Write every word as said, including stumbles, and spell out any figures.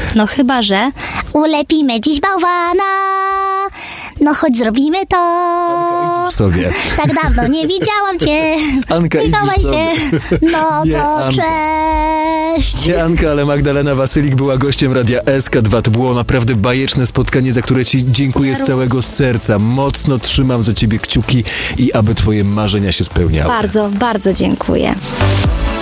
No chyba, że ulepimy dziś bałwana. No chodź zrobimy to. Anka, sobie. Tak dawno nie widziałam cię. Anka, Mikołaj idziesz się. sobie. No Nie, to Anka. cześć. Nie Anka, ale Magdalena Wasylik była gościem Radia S K dwa. To było naprawdę bajeczne spotkanie, za które ci dziękuję z całego serca. Mocno trzymam za ciebie kciuki i aby twoje marzenia się spełniały. bardzo, bardzo dziękuję.